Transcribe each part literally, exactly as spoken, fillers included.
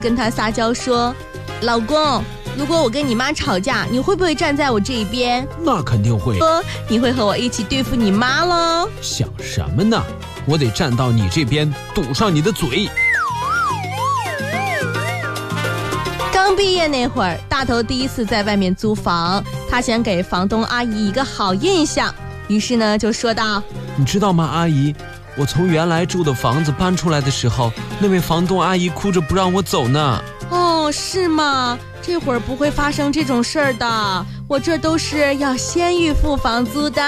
跟他撒娇说：“老公，如果我跟你妈吵架，你会不会站在我这一边？”“ 那肯定会。”“ 说你会和我一起对付你妈喽？”“ 想什么呢？我得站到你这边，堵上你的嘴。” 刚毕业那会儿，大头第一次在外面租房，他想给房东阿姨一个好印象，于是呢就说道：“ 你知道吗，阿姨，我从原来住的房子搬出来的时候，那位房东阿姨哭着不让我走呢。”“ 哦，是吗？这会儿不会发生这种事儿的，我这都是要先预付房租的。”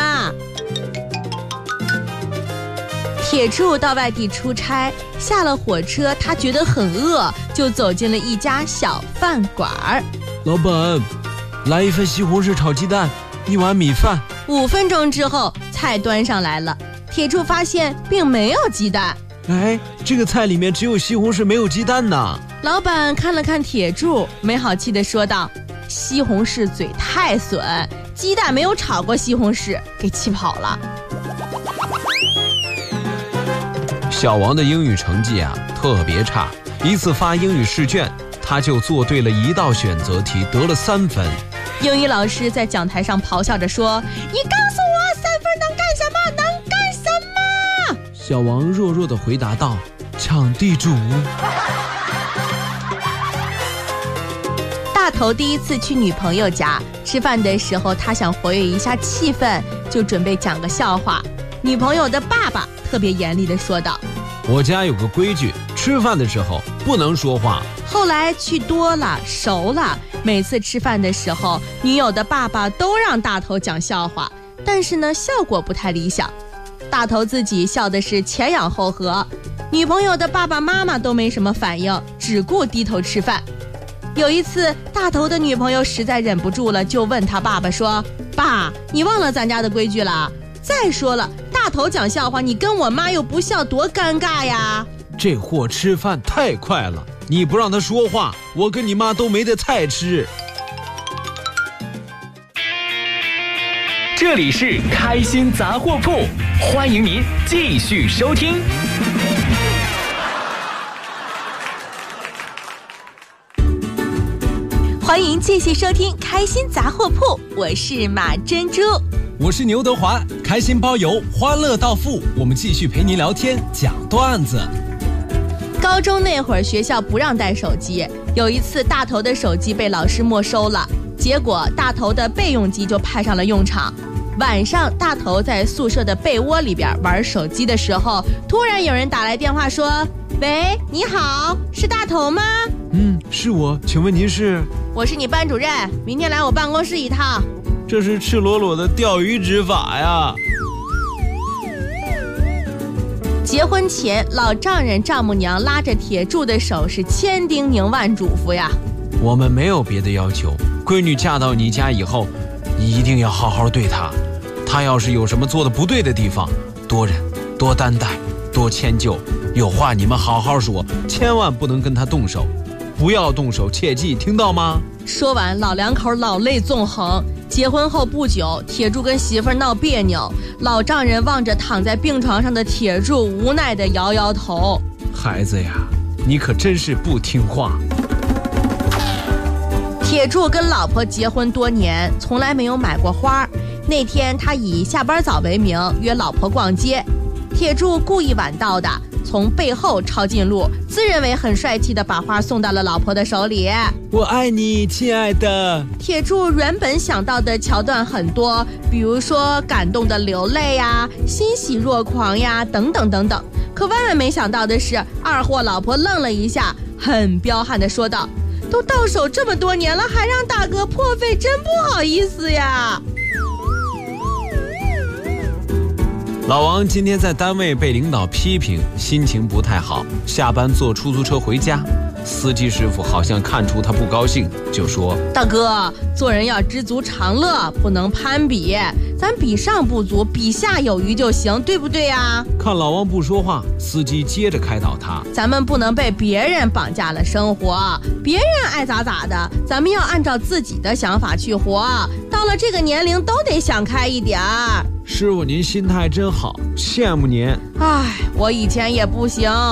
铁柱到外地出差，下了火车，他觉得很饿，就走进了一家小饭馆。 “老板，来一份西红柿炒鸡蛋，一碗米饭。” 五分钟之后，菜端上来了。铁柱发现并没有鸡蛋。 “哎，这个菜里面只有西红柿，没有鸡蛋呢。” 老板看了看铁柱，没好气地说道：“西红柿嘴太损，鸡蛋没有炒过西红柿，给气跑了。” 小王的英语成绩啊特别差，一次发英语试卷，他就做对了一道选择题，得了三分。 英语老师在讲台上咆哮着说：“你告诉我，三分能干什么？能干什么？” 小王弱弱地回答道：“抢地主。” 大头第一次去女朋友家吃饭的时候，他想活跃一下气氛，就准备讲个笑话。女朋友的爸爸特别严厉地说道：“ 我家有个规矩，吃饭的时候不能说话。” 后来去多了熟了，每次吃饭的时候，女友的爸爸都让大头讲笑话，但是呢效果不太理想。大头自己笑的是前仰后合，女朋友的爸爸妈妈都没什么反应，只顾低头吃饭。有一次大头的女朋友实在忍不住了，就问他爸爸说：“爸，你忘了咱家的规矩了？再说了，大头讲笑话，你跟我妈又不笑，多尴尬呀！”“ 这货吃饭太快了，你不让他说话，我跟你妈都没得菜吃。” 这里是开心杂货铺，欢迎您继续收听。 欢迎继续收听开心杂货铺，我是马珍珠。 我是牛德华，开心包邮，欢乐到付，我们继续陪您聊天讲段子。 高中那会儿学校不让带手机，有一次大头的手机被老师没收了，结果大头的备用机就派上了用场。晚上大头在宿舍的被窝里边玩手机的时候，突然有人打来电话说：“喂，你好，是大头吗？”“ 嗯，是我，请问您是？”“ 我是你班主任，明天来我办公室一趟。”“ 这是赤裸裸的钓鱼执法呀！” 结婚前，老丈人丈母娘拉着铁柱的手是千叮咛万嘱咐呀。 “我们没有别的要求，闺女嫁到你家以后，你一定要好好对她。她要是有什么做的不对的地方，多忍，多担待，多迁就。有话你们好好说，千万不能跟她动手，不要动手，切记，听到吗？” 说完，老两口老泪纵横。结婚后不久，铁柱跟媳妇儿闹别扭，老丈人望着躺在病床上的铁柱，无奈地摇摇头：“ 孩子呀，你可真是不听话。” 铁柱跟老婆结婚多年，从来没有买过花。那天他以下班早为名约老婆逛街，铁柱故意晚到的，从背后抄近路，自认为很帅气的把花送到了老婆的手里。 “我爱你，亲爱的。” 铁柱原本想到的桥段很多，比如说感动的流泪呀、欣喜若狂呀，等等等等。可万万没想到的是，二货老婆愣了一下，很彪悍地说道：“都到手这么多年了，还让大哥破费，真不好意思呀。” 老王今天在单位被领导批评，心情不太好，下班坐出租车回家。司机师傅好像看出他不高兴，就说：“ 大哥，做人要知足常乐，不能攀比，咱比上不足，比下有余就行，对不对呀？” 看老王不说话，司机接着开导他：“ 咱们不能被别人绑架了生活，别人爱咋咋的，咱们要按照自己的想法去活，到了这个年龄都得想开一点儿。” 师傅您心态真好，羡慕您。 唉，我以前也不行。